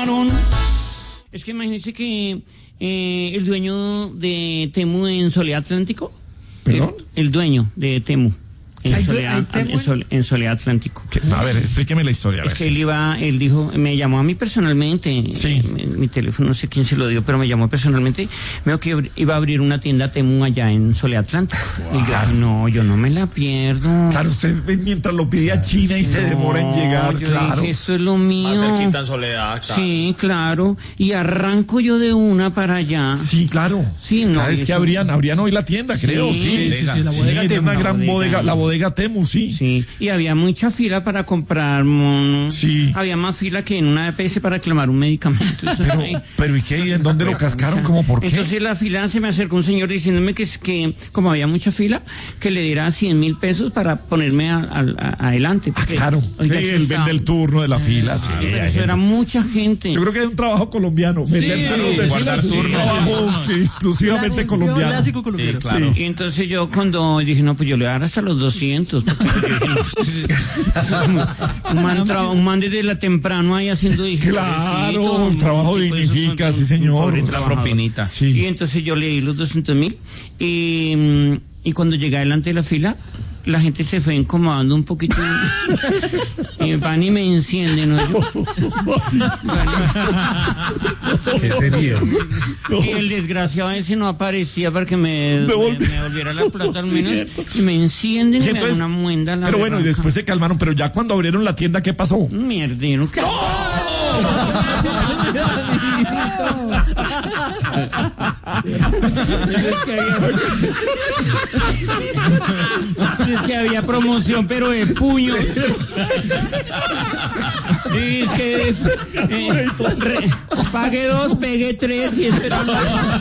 llamaron. Es que imagínense que el dueño de Temu en Soledad Atlántico. ¿Perdón? El dueño de Temu. En Soledad Atlántico. A ver, explíqueme la historia. Es que él dijo, me llamó a mí personalmente, sí. Mi teléfono no sé quién se lo dio, pero me llamó personalmente, me dijo que iba a abrir una tienda Temu allá en Soledad Atlántico. Wow. Y yo dije, no, yo no me la pierdo. Claro, usted mientras lo pide a China y se demora en llegar, yo claro. Dije, esto es lo mío. Más cerquita en Soledad, claro. Sí, claro, y arranco yo de una para allá. Sí, claro. Sí, no. ¿Sabes que abrían hoy la tienda, creo? Sí, la bodega Temu. Una gran bodega, la bodega Temu, sí. Sí, y había mucha fila para comprar monos. Sí. Había más fila que en una EPS para reclamar un medicamento. Pero ¿y qué? ¿En dónde lo cascaron? ¿Cómo por qué? Entonces la fila, se me acercó un señor diciéndome que como había mucha fila, que le diera 100,000 pesos para ponerme adelante. Claro. Oiga, sí, él vende el turno de la fila. Sí, pero eso era mucha gente. Yo creo que es un trabajo colombiano. Vender turnos de fila es un trabajo exclusivamente colombiano. Clásico colombiano. Sí, claro. Y entonces yo cuando dije, no, pues yo le voy a dar hasta los 200. Un man desde la temprano ahí haciendo. Claro, el trabajo dignifica, sí señor. La propinita. Sí. Y entonces yo le di los 200,000 y cuando llegué delante de la fila, la gente se fue incomodando un poquito y van y me encienden, ¿no? ¿Qué sería? Y el desgraciado ese no aparecía para que me volviera la plata al menos, y me encienden y me dan una muenda. Pero bueno, y después se calmaron, pero ya cuando abrieron la tienda, ¿qué pasó? Un mierdero. ¿Qué? Es que había promoción, pero de puños. Es que pague 2, pegue 3 y espera.